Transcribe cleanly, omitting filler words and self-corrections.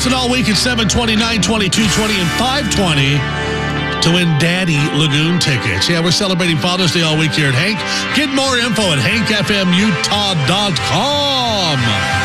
Listen all week at 7:20, 9:20, 2:20, and 5:20 to win Daddy Lagoon tickets. Yeah, we're celebrating Father's Day all week here at Hank. Get more info at hankfmutah.com.